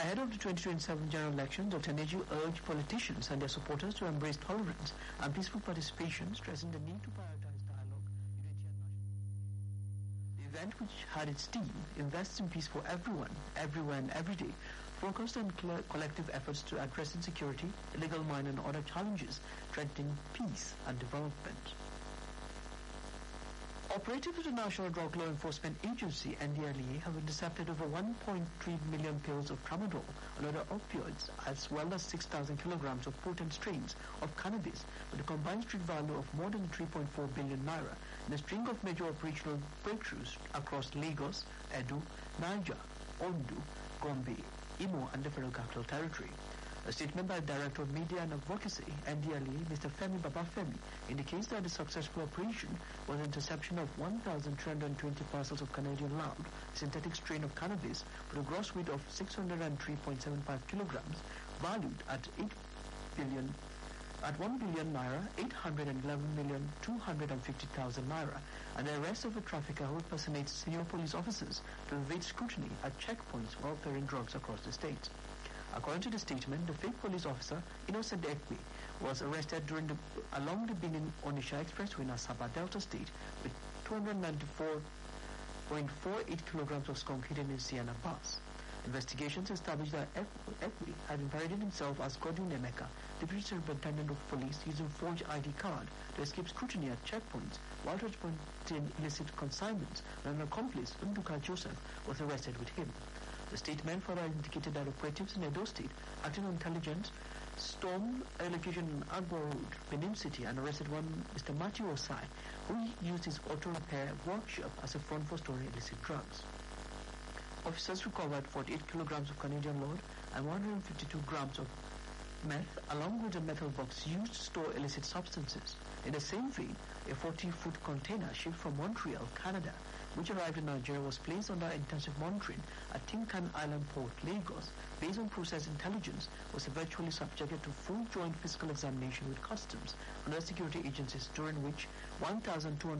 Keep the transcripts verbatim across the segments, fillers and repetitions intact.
Ahead of the twenty twenty-seven general election, Doctor Neju urged politicians and their supporters to embrace tolerance and peaceful participation, stressing the need to prioritize dialogue, unity and national. The event, which had its theme, Invest in Peace for Everyone, Everywhere and Every Day, focused on collective efforts to address insecurity, illegal mine and other challenges threatening peace and development. Operatives of the National Drug Law Enforcement Agency, N D L E A, have intercepted over one point three million pills of tramadol and other opioids, as well as six thousand kilograms of potent strains of cannabis, with a combined street value of more than three point four billion naira, in a string of major operational breakthroughs across Lagos, Edo, Niger, Ondo, Gombe, Imo, and the Federal Capital Territory. A statement by the Director of Media and Advocacy, N D L E A, Mister Femi Babafemi, indicates that the successful operation was an interception of one thousand three hundred twenty parcels of Canadian loud synthetic strain of cannabis with a gross weight of six hundred three point seven five kilograms, valued at eight billion at one billion naira, eight hundred eleven million two hundred fifty thousand naira, and the arrest of a trafficker who impersonates senior police officers to evade scrutiny at checkpoints while carrying drugs across the state. According to the statement, the fake police officer, Innocent Ekwe, was arrested during the, along the Benin-Onisha Expressway in Asaba, Delta State, with two hundred ninety-four point four eight kilograms of skunk hidden in Sienna bus. Investigations established that Ekwe had been parading himself as Godwin Emeka, Deputy Superintendent of Police, using forged I D card to escape scrutiny at checkpoints while transporting illicit consignments, and an accomplice, Nduka Joseph, was arrested with him. The statement further indicated that operatives in Edo State, acting on intelligence, stormed a location in Agbo Road, Benin City, and arrested one Mister Matthew Osai, who used his auto repair workshop as a front for storing illicit drugs. Officers recovered forty-eight kilograms of Canadian load and one hundred fifty-two grams of meth, along with a metal box used to store illicit substances. In the same vein, a forty-foot container shipped from Montreal, Canada, which arrived in Nigeria, was placed under intensive monitoring at Tinkan Island Port, Lagos. Based on process intelligence, was eventually subjected to full joint physical examination with customs and other security agencies, during which one thousand two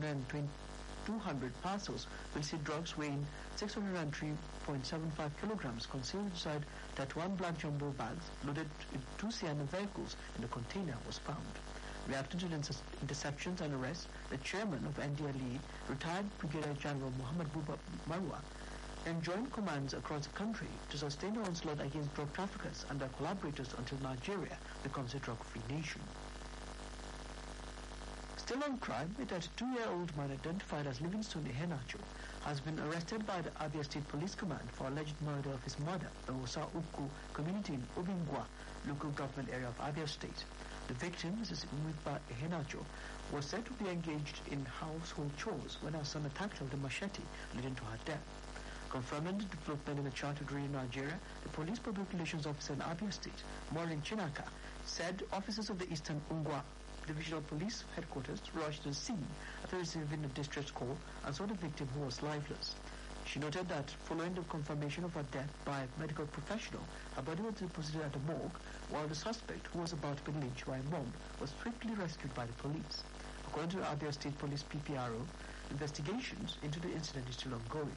hundred parcels of illicit drugs weighing six hundred three point seven five kilograms concealed inside thirty-one black jumbo bags loaded with two Sienna vehicles in the container was found. Reacting to the inter- interceptions and arrests, the chairman of N D L E A, retired Brigadier General Muhammad Buba Marwa, enjoined commands across the country to sustain the onslaught against drug traffickers and their collaborators until Nigeria becomes a drug-free nation. Still on crime, a thirty-two-year-old man identified as Livingstone Iheanacho has been arrested by the Abia State Police Command for alleged murder of his mother, the Osa Uku community in Obingwa, local government area of Abia State. The victim, Missus Umwipa Iheanacho, was said to be engaged in household chores when her son attacked her with a machete, leading to her death. Confirming the development in the Chartered Radio Nigeria, the Police Public Relations Officer in Abia State, Maureen Chinaka, said officers of the Eastern Ungwa Divisional Police Headquarters rushed to the scene after receiving a distress call and saw the victim, who was lifeless. She noted that following the confirmation of her death by a medical professional, her body was deposited at the morgue, while the suspect, who was about to be lynched by a mob, was swiftly rescued by the police. According to the Abia State Police P P R O, investigations into the incident is still ongoing.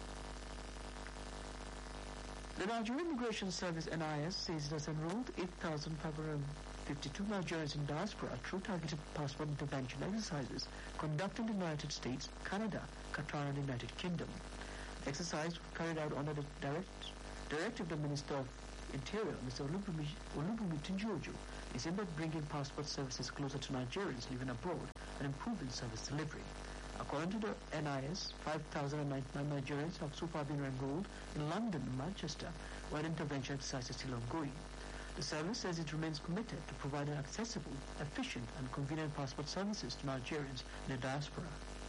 The Nigerian Immigration Service N I S says it has enrolled eight thousand five hundred fifty-two Nigerians in diaspora through targeted passport intervention exercises conducted in the United States, Canada, Qatar, and the United Kingdom. The exercise was carried out under the direct, directive of the Minister of Interior, Mister Olubumi, Olubumi Tunjojo, is aimed at bringing passport services closer to Nigerians living abroad and improving service delivery. According to the N I S, five thousand ninety-nine Nigerians have so far been enrolled in London and Manchester, where the intervention exercise is still ongoing. The service says it remains committed to providing accessible, efficient, and convenient passport services to Nigerians in the diaspora.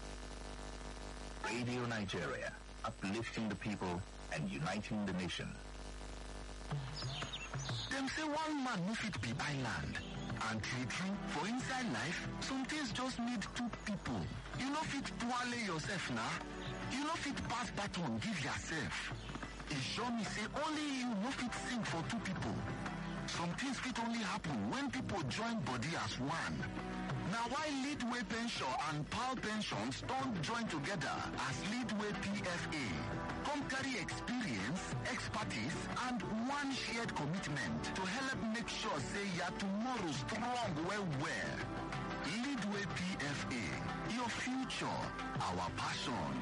Radio Nigeria, uplifting the people and uniting the nation. Them say one man no fit be buy land. And true true, for inside life, some things just need two people. You no fit twale yourself now. You no fit pass baton give yourself. It sure me say only you no fit sing for two people. Some things fit only happen when people join body as one. Now why Leadway Pension and Pal Pensions don't join together as Leadway P F A? Come carry experience expertise, and one shared commitment to help make sure say your tomorrow strong well well. Leadway P F A, your future, our passion.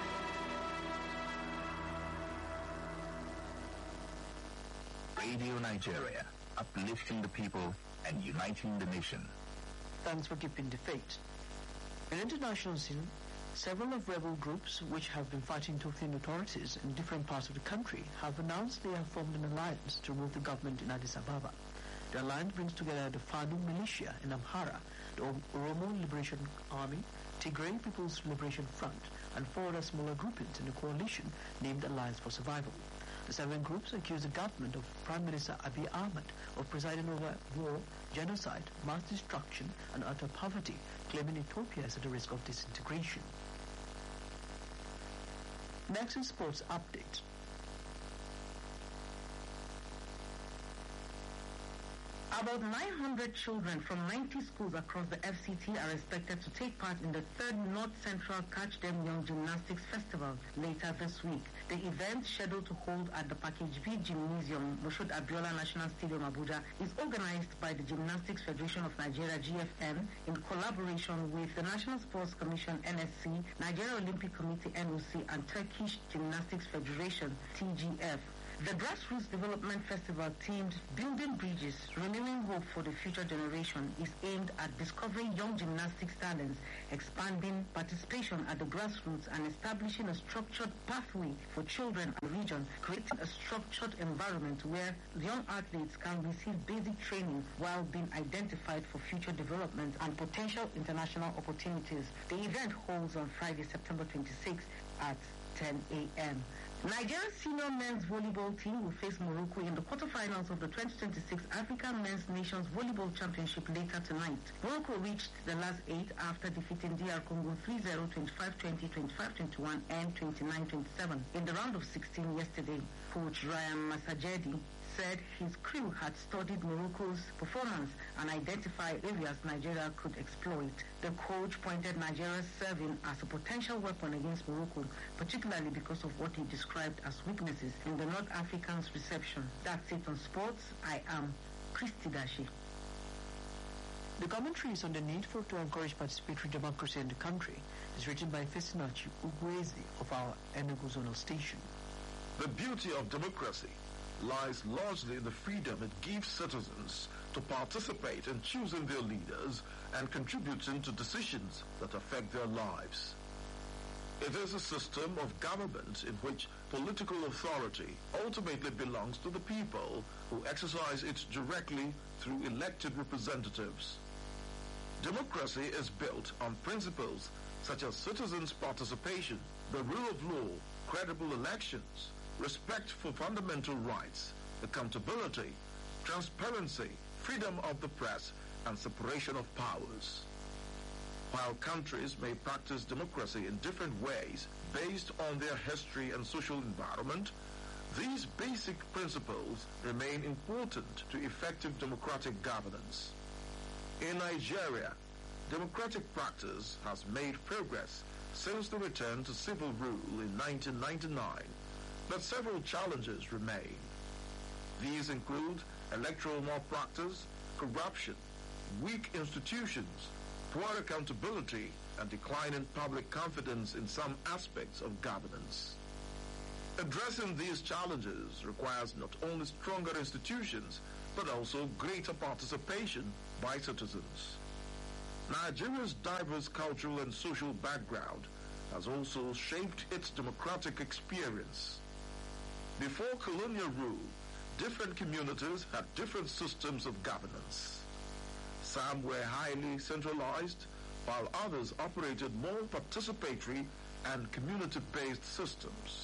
Radio Nigeria, uplifting the people and uniting the nation. Thanks for keeping the faith. In international scene, several of rebel groups which have been fighting to thin authorities in different parts of the country have announced they have formed an alliance to remove the government in Addis Ababa. The alliance brings together the Fanu militia in Amhara, the Oromo Liberation Army, Tigray People's Liberation Front, and four other smaller groupings in a coalition named Alliance for Survival. The seven groups accuse the government of Prime Minister Abiy Ahmed of presiding over war, genocide, mass destruction, and utter poverty, claiming Ethiopia is at the risk of disintegration. Next is sports update. About nine hundred children from ninety schools across the F C T are expected to take part in the third North Central Catch Them Young Gymnastics Festival later this week. The event, scheduled to hold at the Package B Gymnasium, Moshood Abiola National Stadium, Abuja, is organized by the Gymnastics Federation of Nigeria, G F N, in collaboration with the National Sports Commission, N S C, Nigeria Olympic Committee, N O C, and Turkish Gymnastics Federation, T G F. The Grassroots Development Festival, themed Building Bridges, Renewing Hope for the Future Generation, is aimed at discovering young gymnastics talents, expanding participation at the grassroots, and establishing a structured pathway for children and the region, creating a structured environment where young athletes can receive basic training while being identified for future development and potential international opportunities. The event holds on Friday, September twenty-sixth at ten a m Nigeria's senior men's volleyball team will face Morocco in the quarterfinals of the twenty twenty-six African Men's Nations Volleyball Championship later tonight. Morocco reached the last eight after defeating D R Congo three zero, twenty-five twenty, twenty-five twenty-one, and twenty-nine twenty-seven in the round of sixteen yesterday. Coach Ryan Masajedi said his crew had studied Morocco's performance and identified areas Nigeria could exploit. The coach pointed Nigeria's serving as a potential weapon against Morocco, particularly because of what he described as weaknesses in the North Africans' reception. That's it on sports. I am Christy Dashi. The commentaries on the need for to encourage participatory democracy in the country is written by Fesinachi Ugwezi of our Enugu Zonal Station. The beauty of democracy lies largely in the freedom it gives citizens to participate in choosing their leaders and contributing to decisions that affect their lives. It is a system of government in which political authority ultimately belongs to the people who exercise it directly through elected representatives. Democracy is built on principles such as citizens' participation, the rule of law, credible elections, respect for fundamental rights, accountability, transparency, freedom of the press, and separation of powers. While countries may practice democracy in different ways based on their history and social environment, these basic principles remain important to effective democratic governance. In Nigeria, democratic practice has made progress since the return to civil rule in nineteen ninety-nine, but several challenges remain. These include electoral malpractice, corruption, weak institutions, poor accountability, and decline in public confidence in some aspects of governance. Addressing these challenges requires not only stronger institutions, but also greater participation by citizens. Nigeria's diverse cultural and social background has also shaped its democratic experience. Before colonial rule, different communities had different systems of governance. Some were highly centralized, while others operated more participatory and community-based systems.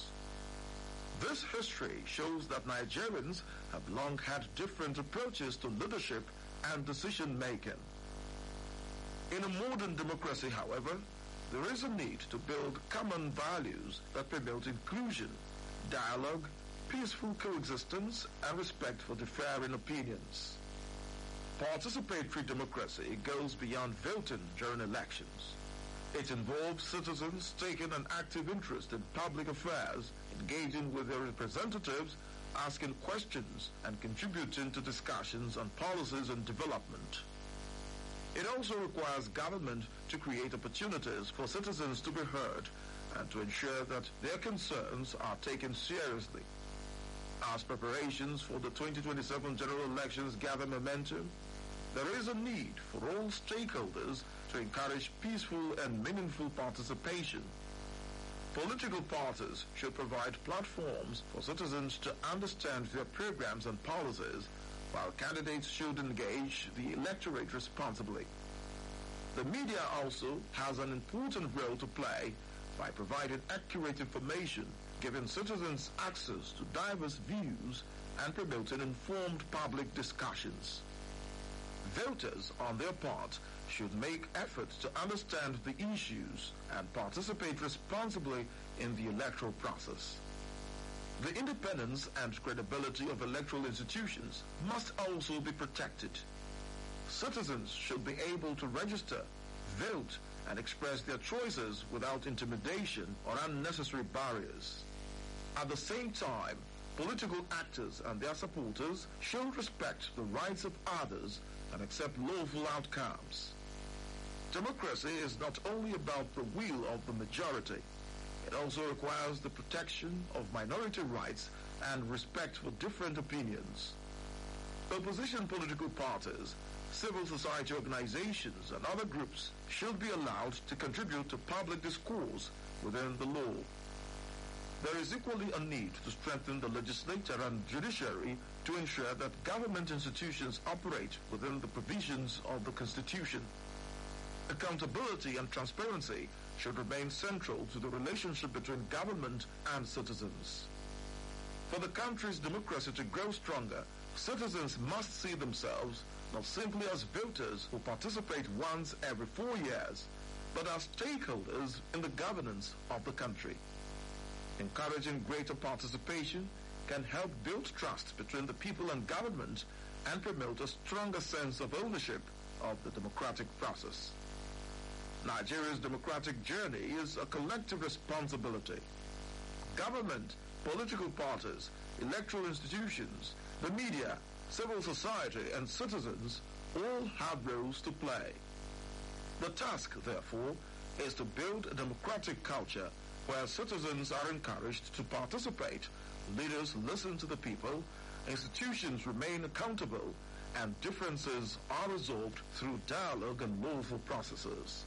This history shows that Nigerians have long had different approaches to leadership and decision-making. In a modern democracy, however, there is a need to build common values that promote inclusion, dialogue, peaceful coexistence, and respect for differing opinions. Participatory democracy goes beyond voting during elections. It involves citizens taking an active interest in public affairs, engaging with their representatives, asking questions, and contributing to discussions on policies and development. It also requires government to create opportunities for citizens to be heard and to ensure that their concerns are taken seriously. As preparations for the twenty twenty-seven general elections gather momentum, there is a need for all stakeholders to encourage peaceful and meaningful participation. Political parties should provide platforms for citizens to understand their programs and policies, while candidates should engage the electorate responsibly. The media also has an important role to play by providing accurate information, giving citizens access to diverse views, and promoting informed public discussions. Voters, on their part, should make efforts to understand the issues and participate responsibly in the electoral process. The independence and credibility of electoral institutions must also be protected. Citizens should be able to register, vote, and express their choices without intimidation or unnecessary barriers. At the same time, political actors and their supporters should respect the rights of others and accept lawful outcomes. Democracy is not only about the will of the majority. It also requires the protection of minority rights and respect for different opinions. Opposition political parties, civil society organizations, and other groups should be allowed to contribute to public discourse within the law. There is equally a need to strengthen the legislature and judiciary to ensure that government institutions operate within the provisions of the Constitution. Accountability and transparency should remain central to the relationship between government and citizens. For the country's democracy to grow stronger, citizens must see themselves not simply as voters who participate once every four years, but as stakeholders in the governance of the country. Encouraging greater participation can help build trust between the people and government and promote a stronger sense of ownership of the democratic process. Nigeria's democratic journey is a collective responsibility. Government, political parties, electoral institutions, the media, civil society, and citizens all have roles to play. The task, therefore, is to build a democratic culture where citizens are encouraged to participate, leaders listen to the people, institutions remain accountable, and differences are resolved through dialogue and lawful processes.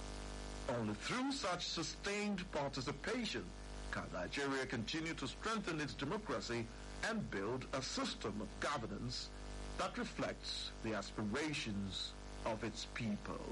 Only through such sustained participation can Nigeria continue to strengthen its democracy and build a system of governance that reflects the aspirations of its people.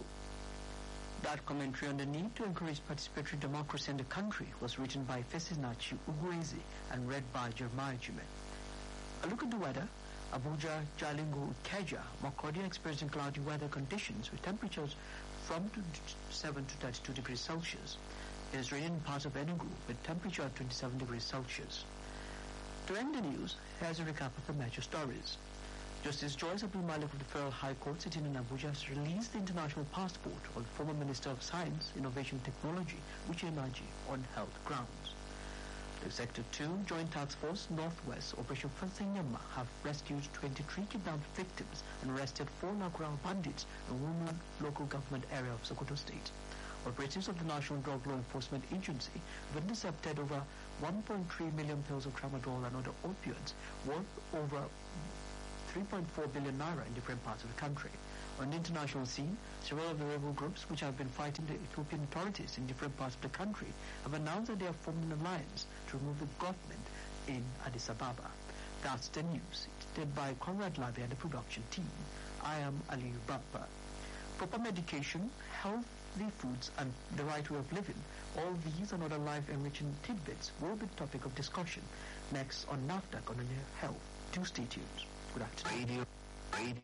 That commentary on the need to encourage participatory democracy in the country was written by Fesinachi Ugwueze and read by Jeremiah Jume. A look at the weather. Abuja, Jalingo, Ikeja, Makurdi experiencing cloudy weather conditions with temperatures from twenty-seven to thirty-two degrees Celsius. It is raining in parts of Enugu with temperature at twenty-seven degrees Celsius. To end the news, here's a recap of the major stories. Justice Joyce Abdul-Malik of the Federal High Court sitting in Abuja has released the international passport of the former Minister of Science, Innovation and Technology, Uche Maji, on health grounds. The Sector two Joint Task Force Northwest Operation Fansenyama have rescued twenty-three kidnapped victims and arrested four Nagural bandits in Wunu local government area of Sokoto State. Operatives of the National Drug Law Enforcement Agency have intercepted over one point three million pills of tramadol and other opioids worth over three point four billion naira in different parts of the country. On the international scene, several of the rebel groups which have been fighting the Ethiopian authorities in different parts of the country have announced that they have formed an alliance to remove the government in Addis Ababa. That's the news. It's did by Conrad Lavi and the production team. I am Ali Bappa. Proper medication, healthy foods, and the right way of living, all these and other life-enriching tidbits will be the topic of discussion next on NAFDAC on the Health. Do stay tuned. Good afternoon. Radio, radio.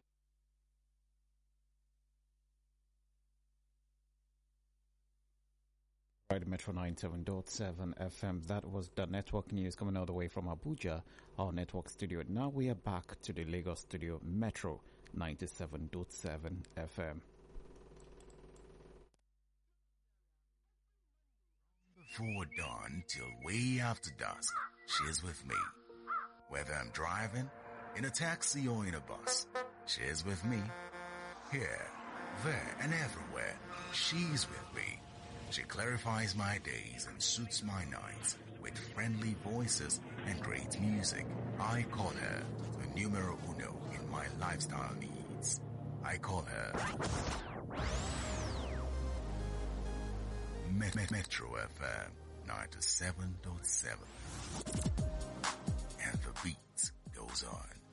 Right, Metro ninety-seven point seven F M. That was the network news coming all the way from Abuja, our network studio. Now we are back to the Lagos studio, Metro ninety-seven point seven F M. Before dawn till way after dusk, she's with me. Whether I'm driving, in a taxi or in a bus, she's with me. Here, there, and everywhere, she's with me. She clarifies my days and suits my nights with friendly voices and great music. I call her the numero uno in my lifestyle needs. I call her Met- Metro F M ninety-seven point seven. And the beat goes on.